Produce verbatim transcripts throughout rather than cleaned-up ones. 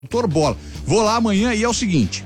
doutor Bola. Vou lá amanhã e é o seguinte,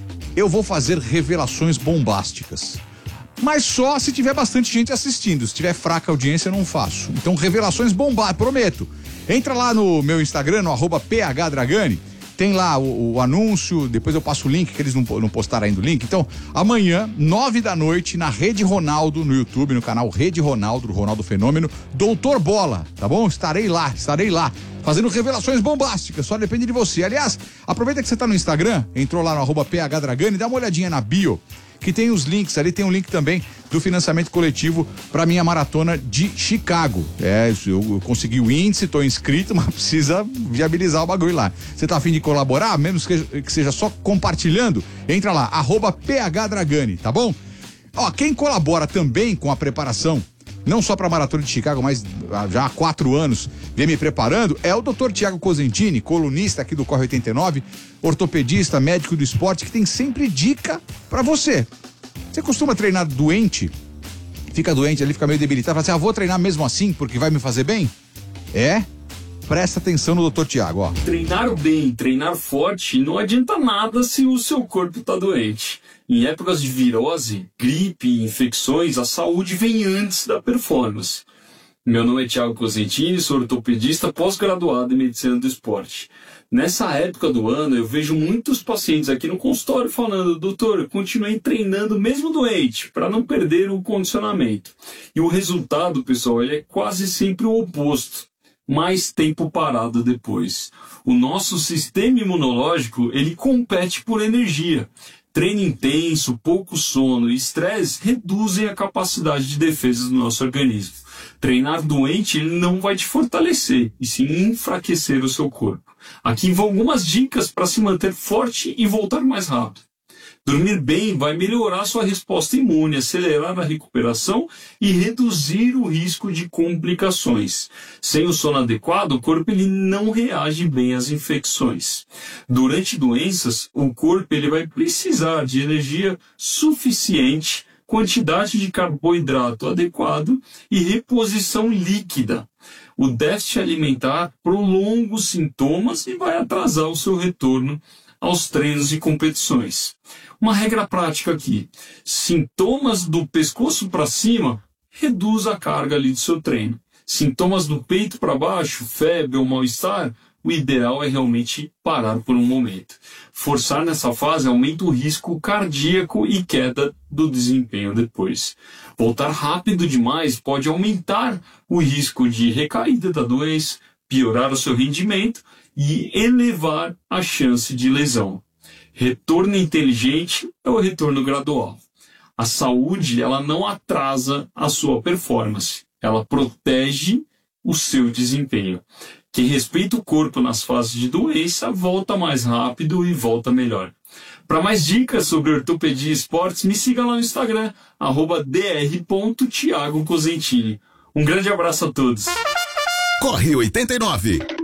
eu vou fazer revelações bombásticas. Mas só se tiver bastante gente assistindo. Se tiver fraca audiência, eu não faço. Então, revelações bombásticas, prometo. Entra lá no meu Instagram, no arroba phdragani. Tem lá o, o anúncio, depois eu passo o link, que eles não, não postaram ainda o link. Então, amanhã, nove da noite, na Rede Ronaldo, no YouTube, no canal Rede Ronaldo, do Ronaldo Fenômeno, doutor Bola, tá bom? Estarei lá, estarei lá, fazendo revelações bombásticas, só depende de você. Aliás, aproveita que você tá no Instagram, entrou lá no arroba phdragani, dá uma olhadinha na bio, que tem os links, ali tem um link também do financiamento coletivo para minha maratona de Chicago. É, eu consegui o índice, tô inscrito, mas precisa viabilizar o bagulho lá. Você tá a fim de colaborar, mesmo que, que seja só compartilhando, entra lá, arroba phdragani, tá bom? Ó, quem colabora também com a preparação, não só para a Maratona de Chicago, mas já há quatro anos vem me preparando, é o doutor Tiago Cosentini, colunista aqui do Corre oitenta e nove, ortopedista, médico do esporte, que tem sempre dica para você. Você costuma treinar doente? Fica doente ali, fica meio debilitado, fala assim, ah, vou treinar mesmo assim porque vai me fazer bem? É? Presta atenção no doutor Tiago, ó. Treinar bem, treinar forte, não adianta nada se o seu corpo tá doente. Em épocas de virose, gripe, infecções, a saúde vem antes da performance. Meu nome é Tiago Cosentini, sou ortopedista pós-graduado em medicina do esporte. Nessa época do ano, eu vejo muitos pacientes aqui no consultório falando, doutor, continuei treinando mesmo doente, para não perder o condicionamento. E o resultado, pessoal, ele é quase sempre o oposto. Mais tempo parado depois. O nosso sistema imunológico, ele compete por energia. Treino intenso, pouco sono e estresse reduzem a capacidade de defesa do nosso organismo. Treinar doente, ele não vai te fortalecer, e sim enfraquecer o seu corpo. Aqui vão algumas dicas para se manter forte e voltar mais rápido. Dormir bem vai melhorar sua resposta imune, acelerar a recuperação e reduzir o risco de complicações. Sem o sono adequado, o corpo ele não reage bem às infecções. Durante doenças, o corpo ele vai precisar de energia suficiente, quantidade de carboidrato adequado e reposição líquida. O déficit alimentar prolonga os sintomas e vai atrasar o seu retorno aos treinos e competições. Uma regra prática aqui, sintomas do pescoço para cima, reduz a carga ali do seu treino. Sintomas do peito para baixo, febre ou mal-estar, o ideal é realmente parar por um momento. Forçar nessa fase aumenta o risco cardíaco e queda do desempenho depois. Voltar rápido demais pode aumentar o risco de recaída da doença, piorar o seu rendimento e elevar a chance de lesão. Retorno inteligente é o retorno gradual. A saúde, ela não atrasa a sua performance, ela protege o seu desempenho. Quem respeita o corpo nas fases de doença, volta mais rápido e volta melhor. Para mais dicas sobre ortopedia e esportes, me siga lá no Instagram, arroba dr ponto tiago cosentini. Um grande abraço a todos. Corre oitenta e nove.